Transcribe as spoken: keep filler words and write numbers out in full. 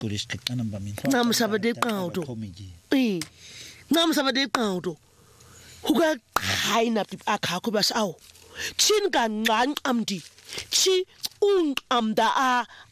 Kulis kekana bamin. Nam sabade qauto. Eh. Nam sabade qauto. Huka khayina pip akhakho basawo. Chin kanqanqamdi. Chi unqamda a